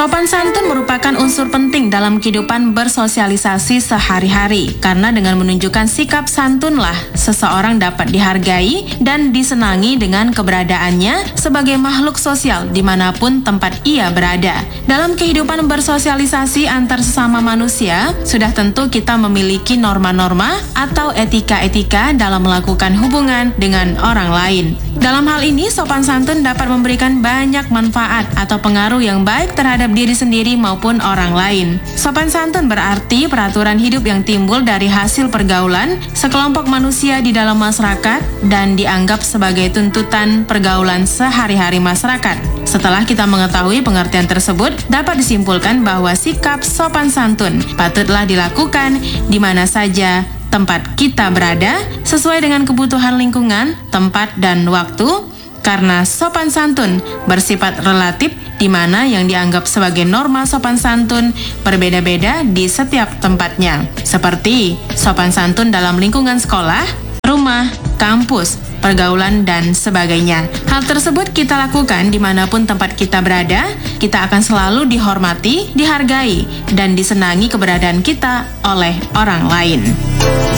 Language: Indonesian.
Sopan santun merupakan unsur penting dalam kehidupan bersosialisasi sehari-hari, karena dengan menunjukkan sikap santunlah seseorang dapat dihargai dan disenangi dengan keberadaannya sebagai makhluk sosial dimanapun tempat ia berada. Dalam kehidupan bersosialisasi antar sesama manusia, sudah tentu kita memiliki norma-norma atau etika-etika dalam melakukan hubungan dengan orang lain. Dalam hal ini, sopan santun dapat memberikan banyak manfaat atau pengaruh yang baik terhadap diri sendiri maupun orang lain. Sopan santun berarti peraturan hidup yang timbul dari hasil pergaulan sekelompok manusia di dalam masyarakat dan dianggap sebagai tuntutan pergaulan sehari-hari masyarakat. Setelah kita mengetahui pengertian tersebut, dapat disimpulkan bahwa sikap sopan santun patutlah dilakukan di mana saja tempat kita berada, sesuai dengan kebutuhan lingkungan, tempat, dan waktu, karena sopan santun bersifat relatif di mana yang dianggap sebagai norma sopan santun berbeda-beda di setiap tempatnya, seperti sopan santun dalam lingkungan sekolah, rumah, kampus, pergaulan, dan sebagainya. Hal tersebut kita lakukan dimanapun tempat kita berada, kita akan selalu dihormati, dihargai, dan disenangi keberadaan kita oleh orang lain.